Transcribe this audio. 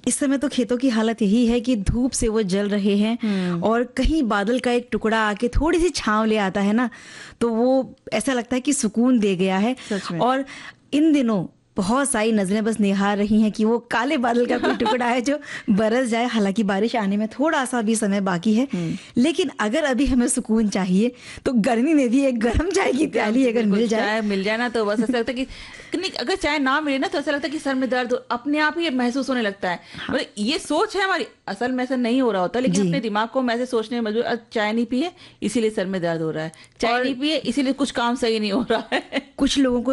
इस समय तो खेतों की हालत यही है कि धूप से वो जल रहे हैं और कहीं बादल का एक टुकड़ा आके थोड़ी सी छांव ले आता है ना, तो वो ऐसा लगता है कि सुकून दे गया है। सच में। और इन दिनों बहुत सारी नजरें बस निहार रही हैं कि वो काले बादल का कोई टुकड़ा है जो बरस जाए। हालांकि बारिश आने में थोड़ा सा भी समय बाकी है, लेकिन अगर अभी हमें सुकून चाहिए तो गर्मी में भी एक गर्म चाय की प्याली अगर मिल जाए, चाय मिल जाए ना, तो बस ऐसा लगता है कि नहीं, अगर चाय ना मिले ना तो ऐसा लगता है कि सर में दर्द अपने आप ही महसूस होने लगता है। मतलब ये सोच है हमारी, असल में ऐसा नहीं हो रहा होता, लेकिन अपने दिमाग को हम ऐसे सोचने में मजबूर, चाय नहीं पिए इसीलिए सर में दर्द हो रहा है, चाय नहीं पिए इसीलिए कुछ काम सही नहीं हो रहा है। कुछ लोगों को